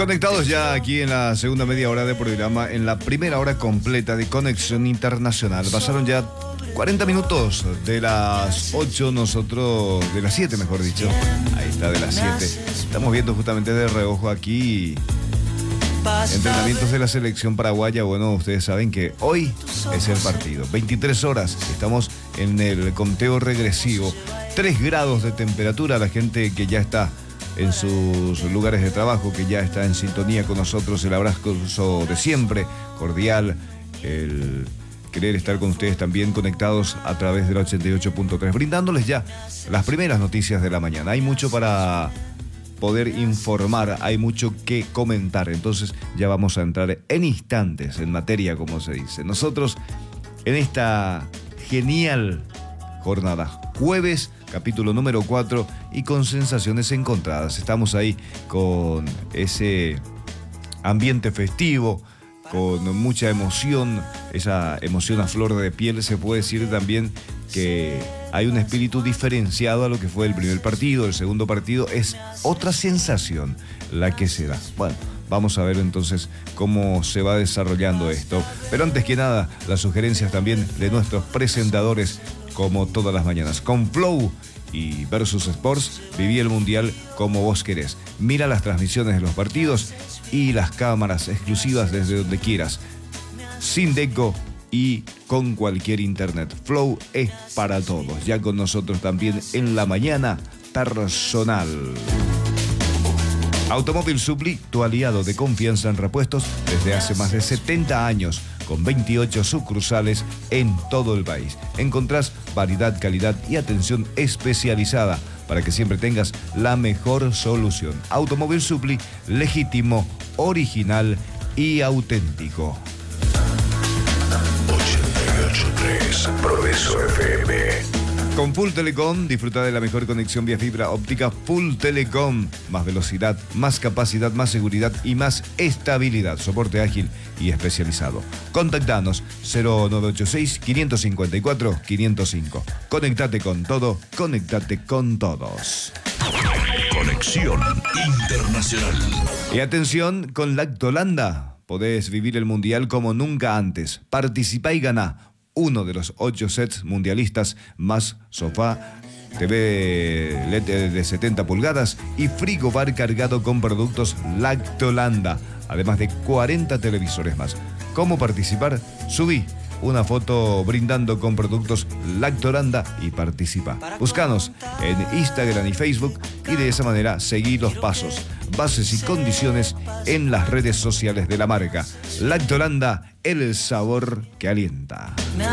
Conectados ya aquí en la segunda media hora de programa, en la primera hora completa de Conexión Internacional. Pasaron ya 40 minutos de las 8, nosotros, de las 7 mejor dicho. Ahí está, de las 7. Estamos viendo justamente de reojo aquí entrenamientos de la selección paraguaya. Bueno, ustedes saben que hoy es el partido. 23 horas, estamos en el conteo regresivo. 3 grados de temperatura, la gente que ya está en sus lugares de trabajo, que ya está en sintonía con nosotros, el abrazo de siempre, cordial, el querer estar con ustedes también conectados a través del 88.3, brindándoles ya las primeras noticias de la mañana. Hay mucho para poder informar, hay mucho que comentar, entonces ya vamos a entrar en instantes en materia, como se dice. Nosotros en esta genial jornada, jueves, capítulo número 4, y con sensaciones encontradas. Estamos ahí con ese ambiente festivo, con mucha emoción, esa emoción a flor de piel. Se puede decir también que hay un espíritu diferenciado a lo que fue el primer partido. El segundo partido es otra sensación la que se da. Bueno, vamos a ver entonces cómo se va desarrollando esto. Pero antes que nada, las sugerencias también de nuestros presentadores, como todas las mañanas. Con Flow y Versus Sports, viví el Mundial como vos querés. Mira las transmisiones de los partidos y las cámaras exclusivas desde donde quieras, sin deco y con cualquier internet. Flow es para todos. Ya con nosotros también en la mañana personal. Automóvil Supply, tu aliado de confianza en repuestos desde hace más de 70 años, con 28 sucursales en todo el país. Encontrás variedad, calidad y atención especializada para que siempre tengas la mejor solución. Automóvil Supply, legítimo, original y auténtico. 88.3 Progreso FM. Con Full Telecom, disfruta de la mejor conexión vía fibra óptica Full Telecom. Más velocidad, más capacidad, más seguridad y más estabilidad. Soporte ágil y especializado. Contactanos 0986-554-505. Conectate con todo, conectate con todos. Conexión Internacional. Y atención con Lactolanda. Podés vivir el Mundial como nunca antes. Participa y gana uno de los 8 sets mundialistas, más sofá, TV LED de 70 pulgadas y frigobar cargado con productos Lactolanda, además de 40 televisores más. ¿Cómo participar? Subí una foto brindando con productos Lactolanda y participa. Búscanos en Instagram y Facebook y de esa manera seguí los pasos, bases y condiciones en las redes sociales de la marca. Lactolanda, el sabor que alienta.